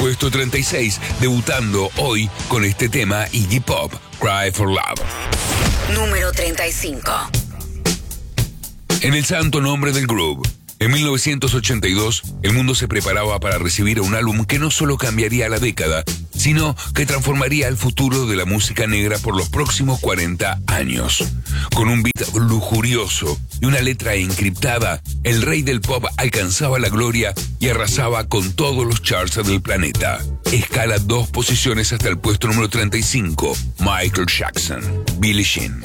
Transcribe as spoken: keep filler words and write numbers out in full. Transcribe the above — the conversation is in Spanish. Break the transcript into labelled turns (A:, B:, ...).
A: puesto treinta y seis, debutando hoy con este tema Iggy Pop, Cry for Love.
B: Número treinta y cinco.
A: En el santo nombre del groove. En mil novecientos ochenta y dos, el mundo se preparaba para recibir un álbum que no solo cambiaría la década, sino que transformaría el futuro de la música negra por los próximos cuarenta años. Con un beat lujurioso y una letra encriptada, el rey del pop alcanzaba la gloria y arrasaba con todos los charts del planeta. Escala dos posiciones hasta el puesto número treinta y cinco, Michael Jackson, Billie Jean.